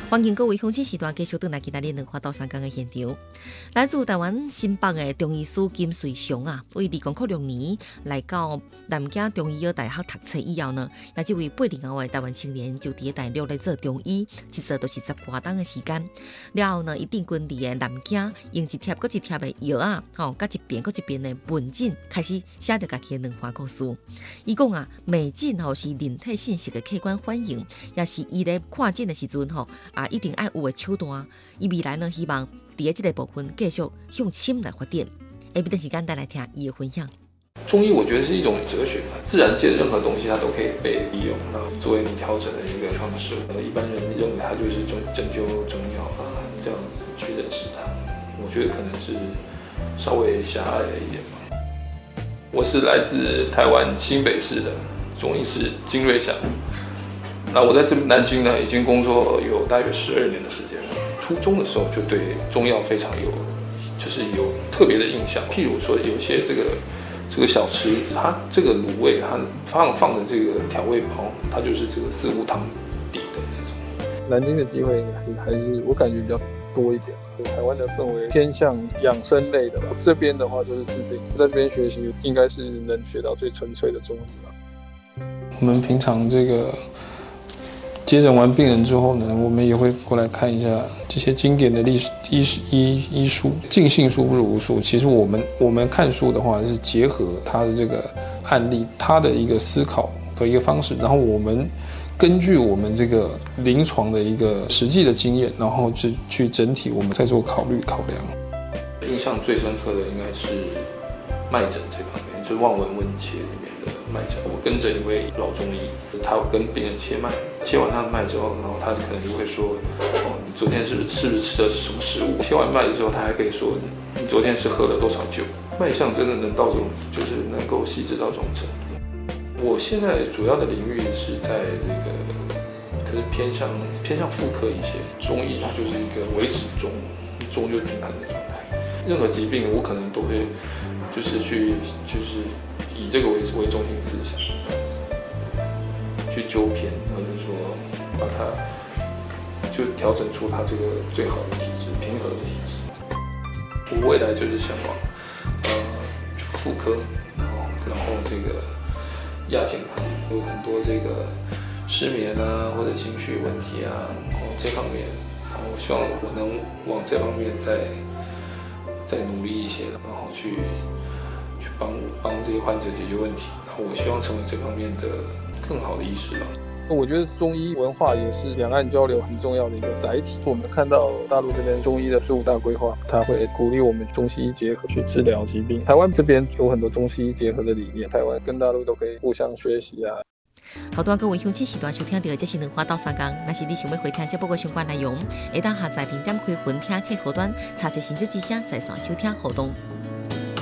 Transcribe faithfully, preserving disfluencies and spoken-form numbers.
欢迎各位乡亲时段继续回来今仔日两花到三江的现场。来自台湾新北的中医师金瑞祥啊，为二零零六年来到南京中医药大学读册以后呢，那这位八零后的台湾青年就伫大陆来做中医，一做都是十多档的时间。了后呢，一定跟伫的南京用一贴搁一贴的药啊，吼，甲一遍搁一遍的文诊，开始写着家己的两花故事。伊讲啊，美诊吼是人体信息的客观反应，也是伊咧看诊的时阵吼。啊，一定爱有个手段，伊未来呢，希望伫咧这个部分继续向深来发展。下面的时间带来听伊的分享。 中医我觉得是一种哲学，自然界的任何东西它都可以被利用，然后作为你调整的一个方式。呃，一般人认为它就是针针灸中药啊，这样子去认识它，我觉得可能是稍微狭隘了一点吧。我是来自台湾新北市的中医师金瑞祥。那我在这南京呢，已经工作有大约十二年的时间了。初中的时候就对中药非常有，就是有特别的印象。譬如说，有些这个这个小吃，它这个卤味，它放放的这个调味包，它就是这个四物汤底的那种。 南京的机会还是我感觉比较多一点。台湾的氛围偏向养生类的吧，这边的话就是治病，在这边学习应该是能学到最纯粹的中医吧。 我们平常这个。接诊完病人之后呢，我们也会过来看一下这些经典的历史医医医书。尽信书不如无书。其实我们我们看书的话，是结合他的这个案例，他的一个思考的一个方式，然后我们根据我们这个临床的一个实际的经验，然后去去整体我们再做考虑考量。印象最深刻的应该是脉诊这方面，就是望闻问切里面的脉诊。我跟着一位老中医，他会跟病人切脉，切完他的脉之后，然后他可能就会说：“哦，你昨天是是不是吃的是什么食物？”切完脉之后，他还可以说：“你昨天是喝了多少酒？”脉象真的能到这种，就是能够细致到这种程度。我现在主要的领域是在这个，可是偏向偏向妇科一些。中医它就是一个维持中，中就是平衡的状态。任何疾病我可能都会，就是去就是以这个为为中心思想，去纠偏，或者说把它就调整出它这个最好的体质，平和的体质。我未来就是向往呃妇科，然后然后这个亚健康，有很多这个失眠啊或者情绪问题啊，然后这方面，然后我希望我能往这方面再再努力一些，然后去去帮帮这些患者解决问题。然后我希望成为这方面的更好的医师吧。 我觉得中医文化也是两岸交流很重要的一个载体。我们看到大陆这边中医的十五大规划，它会鼓励我们中西医结合去治疗疾病。台湾这边有很多中西医结合的理念，台湾跟大陆都可以互相学习啊。 头段各位乡亲时段收听到这是两花到三江，若是你想要回听这部的相关内容，会当下载零点开分听客户端，查一新竹之声在线收听互动。